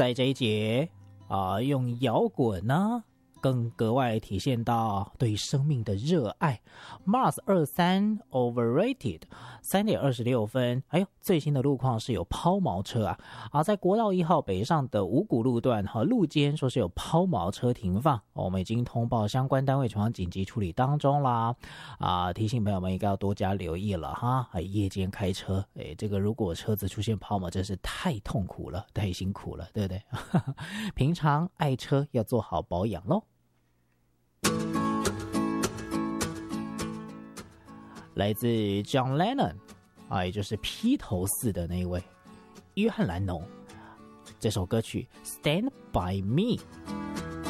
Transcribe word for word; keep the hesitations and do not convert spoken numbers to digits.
在这一节啊、呃，用摇滚呢，更格外体现到对生命的热爱。Mars 二三 Overrated 三点二十六分。哎呦，最新的路况是有抛锚车啊！啊，在国道一号北上的五股路段和路肩说是有抛锚车停放，哦、我们已经通报相关单位前往紧急处理当中啦。啊，提醒朋友们应该要多加留意了哈！哎，夜间开车，哎，这个如果车子出现抛锚，真是太痛苦了，太辛苦了，对不对？平常爱车要做好保养咯。来自 John Lennon 啊，也就是披头四的那一位约翰兰农，这首歌曲 Stand By Me。